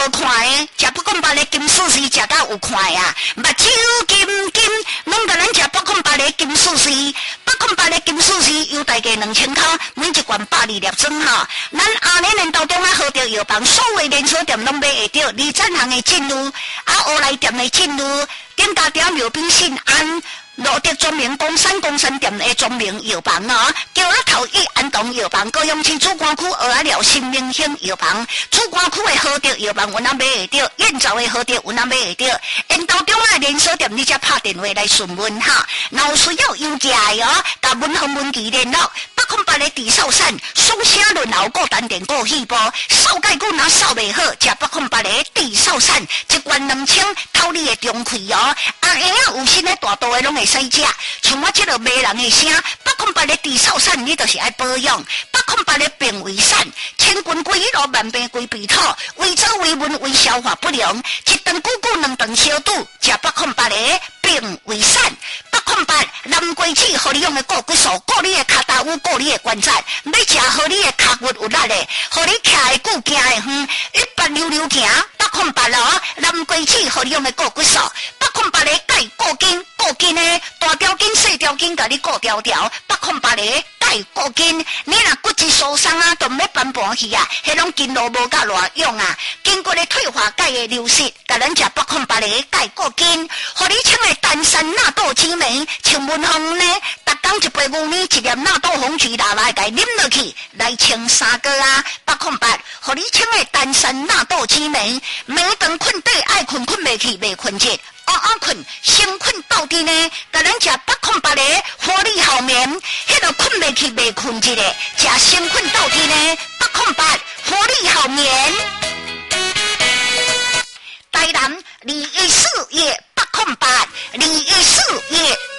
无看的，食不讲别的金丝丝食到有看啊，目睭金，拢甲咱食不讲别的金丝丝，不讲别的金丝丝又大概2000块，每一罐120粒装哈。咱下年度中好着药房，所有连锁店拢买会着，2站行的进入，乌来店的进入，顶大条苗兵信安。罗德庄名公山店的庄名药房哦，叫我头一安东药房，高雄市主管区蚵仔寮新明兴药房，主管区的好着药房有哪买会着，燕巢的好着有哪买会着，因道中啊连锁店你才拍电话来询问哈，若有需要优价的哦，甲文宏文记联络，808的地少散，双声轮后过单电过细波，扫盖骨若扫袂好，食808的地少散，一罐2000，偷你的中气哦，啊婴仔有心的大肚的拢会。使食，像我这个骂人的声，808的地少散，你就是爱保养；808的病胃散，千军归一路，万病归鼻土，胃走胃温，胃消化不良，一顿久久2顿消肚，食808的病胃散。808南瓜子，互你用的固骨素，固你的脚踏骨，固你的关节，要食互你的脚骨有力的，互你徛的久，行的远，一拔溜溜行。808哦，南瓜子，互你用的固骨素，808的钙固筋。固筋呢，大条筋、细条筋，甲你固条条。808的钙固筋，你若骨质疏松啊，都要搬盘去啊，迄种筋路无甲偌用啊。经过咧退化钙的流失，甲咱食808的钙固筋，互你请的丹参纳豆青梅，像文芳呢，逐工一杯牛奶，一粒纳豆红曲拿来甲啉落去，来清3个啊。808，互你请的丹参纳豆青梅，每顿困底爱困袂去，袂困着。困，先困到底呢，甲咱食808的活力好眠，迄个困袂去袂困一个，食先困到底呢，808活力好眠。台南214夜808，214夜